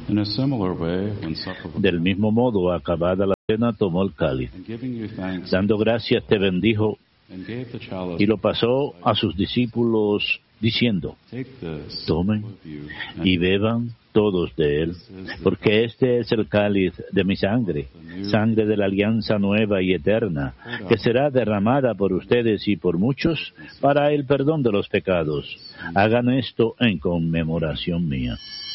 In a similar way, when supper was Del mismo modo, acabada la cena, tomó el cáliz. and giving you thanks, Dando gracias, te bendijo and gave the chalice, y lo pasó a sus discípulos, diciendo: take this, tomen all of you, y beban todos de él, porque este es el cáliz de mi sangre, sangre de la alianza nueva y eterna, que será derramada por ustedes y por muchos para el perdón de los pecados. Hagan esto en conmemoración mía.